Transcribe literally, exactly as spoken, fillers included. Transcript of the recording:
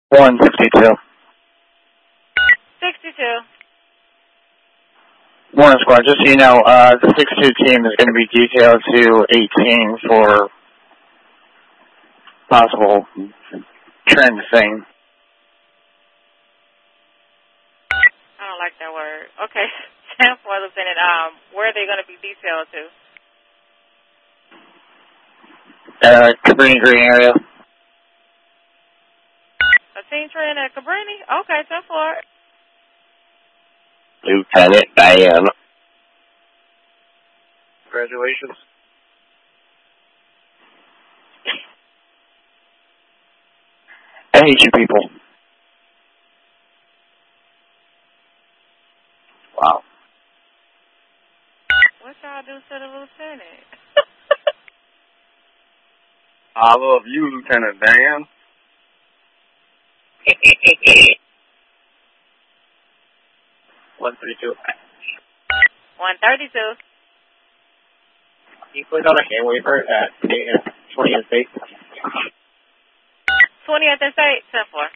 one sixty-two. sixty-two. Morning, Squad. Just so you know, uh, the six two team is going to be detailed to eighteen for possible trend thing. I don't like that word. Okay. ten four, Lieutenant. Um, where are they going to be detailed to? Uh, Cabrini Green area. A team train at Cabrini? Okay, ten four. Lieutenant Diane. Congratulations. I hate you people. Wow. What y'all do to the lieutenant? I love you, Lieutenant Dan. one thirty-two. one thirty-two. Can you put on a hand waiver at twentieth State? twentieth and state, ten four.